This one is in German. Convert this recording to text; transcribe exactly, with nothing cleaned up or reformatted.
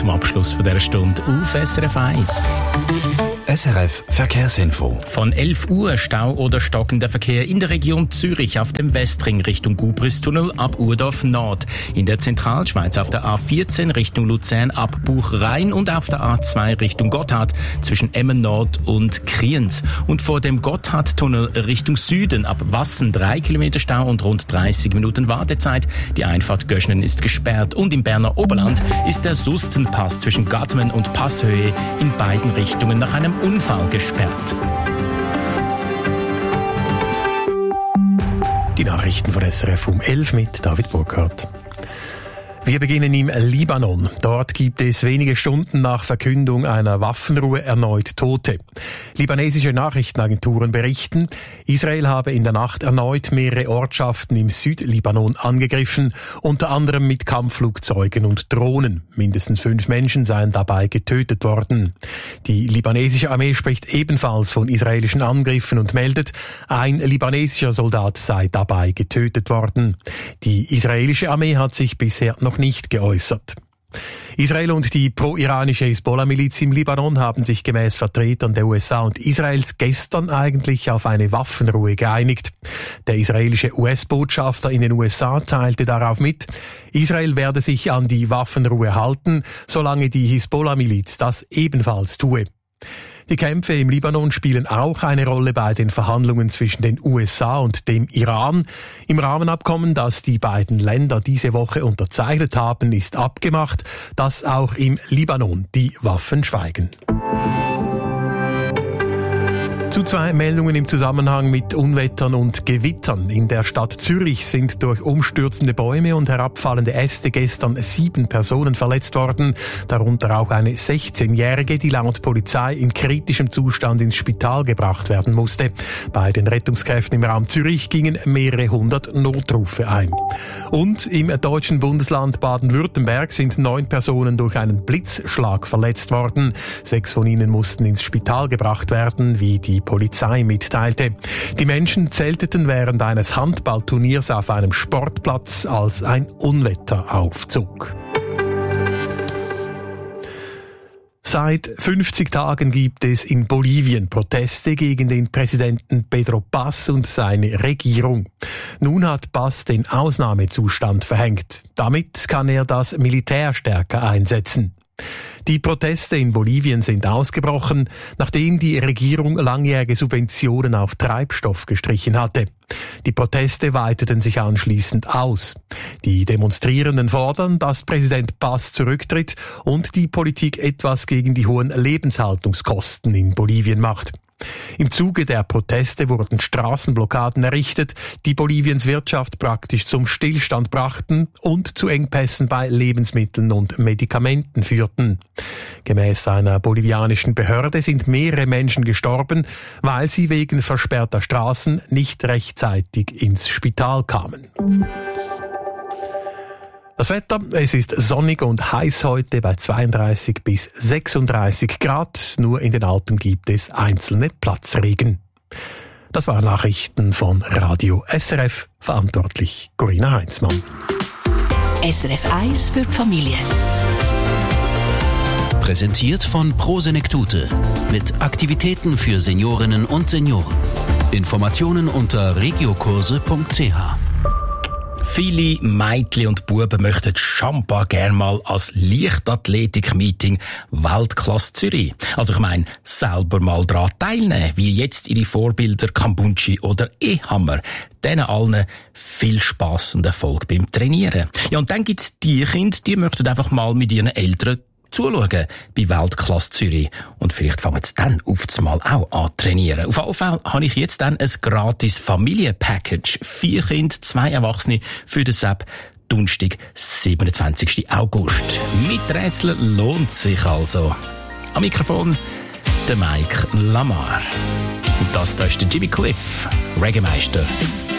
zum Abschluss von dieser Stunde auf S R F eins. S R F Verkehrsinfo. Von elf Uhr Stau oder stockender Verkehr in der Region Zürich auf dem Westring Richtung Gubristunnel ab Urdorf Nord. In der Zentralschweiz auf der A vierzehn Richtung Luzern ab Buchrain und auf der A zwei Richtung Gotthard zwischen Emmen Nord und Kriens. Und vor dem Gotthardtunnel Richtung Süden ab Wassen drei Kilometer Stau und rund dreißig Minuten Wartezeit. Die Einfahrt Göschnen ist gesperrt und im Berner Oberland ist der Sustenpass zwischen Gatmen und Passhöhe in beiden Richtungen nach einem Unfall gesperrt. Die Nachrichten von S R F um elf mit David Burkhardt. Wir beginnen im Libanon. Dort gibt es wenige Stunden nach Verkündung einer Waffenruhe erneut Tote. Libanesische Nachrichtenagenturen berichten, Israel habe in der Nacht erneut mehrere Ortschaften im Südlibanon angegriffen, unter anderem mit Kampfflugzeugen und Drohnen. Mindestens fünf Menschen seien dabei getötet worden. Die libanesische Armee spricht ebenfalls von israelischen Angriffen und meldet, ein libanesischer Soldat sei dabei getötet worden. Die israelische Armee hat sich bisher noch nicht geäußert. Israel und die pro-iranische Hisbollah-Miliz im Libanon haben sich gemäß Vertretern der U S A und Israels gestern eigentlich auf eine Waffenruhe geeinigt. Der israelische U S-Botschafter in den U S A teilte darauf mit, Israel werde sich an die Waffenruhe halten, solange die Hisbollah-Miliz das ebenfalls tue. Die Kämpfe im Libanon spielen auch eine Rolle bei den Verhandlungen zwischen den U S A und dem Iran. Im Rahmenabkommen, das die beiden Länder diese Woche unterzeichnet haben, ist abgemacht, dass auch im Libanon die Waffen schweigen. Zu zwei Meldungen im Zusammenhang mit Unwettern und Gewittern. In der Stadt Zürich sind durch umstürzende Bäume und herabfallende Äste gestern sieben Personen verletzt worden, darunter auch eine sechzehnjährige, die laut Polizei in kritischem Zustand ins Spital gebracht werden musste. Bei den Rettungskräften im Raum Zürich gingen mehrere hundert Notrufe ein. Und im deutschen Bundesland Baden-Württemberg sind neun Personen durch einen Blitzschlag verletzt worden. Sechs von ihnen mussten ins Spital gebracht werden, wie die Polizei mitteilte. Die Menschen zelteten während eines Handballturniers auf einem Sportplatz, als ein Unwetter aufzog. Seit fünfzig Tagen gibt es in Bolivien Proteste gegen den Präsidenten Pedro Paz und seine Regierung. Nun hat Paz den Ausnahmezustand verhängt. Damit kann er das Militär stärker einsetzen. Die Proteste in Bolivien sind ausgebrochen, nachdem die Regierung langjährige Subventionen auf Treibstoff gestrichen hatte. Die Proteste weiteten sich anschließend aus. Die Demonstrierenden fordern, dass Präsident Paz zurücktritt und die Politik etwas gegen die hohen Lebenshaltungskosten in Bolivien macht. Im Zuge der Proteste wurden Straßenblockaden errichtet, die Boliviens Wirtschaft praktisch zum Stillstand brachten und zu Engpässen bei Lebensmitteln und Medikamenten führten. Gemäß einer bolivianischen Behörde sind mehrere Menschen gestorben, weil sie wegen versperrter Straßen nicht rechtzeitig ins Spital kamen. Das Wetter, es ist sonnig und heiß heute bei zweiunddreißig bis sechsunddreißig Grad. Nur in den Alpen gibt es einzelne Platzregen. Das waren Nachrichten von Radio S R F, verantwortlich Corinna Heinzmann. S R F eins für die Familie. Präsentiert von Pro Senectute mit Aktivitäten für Seniorinnen und Senioren. Informationen unter regiokurse punkt c h. Viele Mädchen und Buben möchten schampa gern mal als Leichtathletik-Meeting Weltklasse Zürich. Also ich meine, selber mal daran teilnehmen, wie jetzt ihre Vorbilder Kambunchi oder Ehammer. Denen allen viel Spass und Erfolg beim Trainieren. Ja, und dann gibt's die Kinder, die möchten einfach mal mit ihren Eltern zuschauen bei Weltklasse Zürich. Und vielleicht fangen sie dann auf einmal auch an zu trainieren. Auf alle Fälle habe ich jetzt dann ein gratis Familienpackage. Vier Kinder, zwei Erwachsene für den Sepp. Donnerstag, siebenundzwanzigsten August. Miträtseln lohnt sich also. Am Mikrofon der Mike Lamar. Und das da ist der Jimmy Cliff, Reggae-Meister.